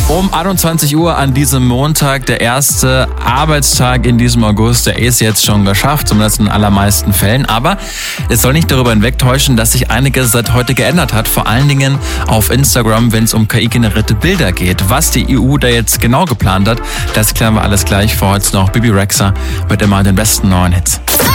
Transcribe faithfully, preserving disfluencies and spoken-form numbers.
Um einundzwanzig Uhr an diesem Montag, der erste Arbeitstag in diesem August, der ist jetzt schon geschafft, zumindest in den allermeisten Fällen. Aber es soll nicht darüber hinwegtäuschen, dass sich einiges seit heute geändert hat, vor allen Dingen auf Instagram, wenn es um K I-generierte Bilder geht. Was die E U da jetzt genau geplant hat, das klären wir alles gleich. Vor heute noch Bibi Rexha mit immer den besten neuen Hits.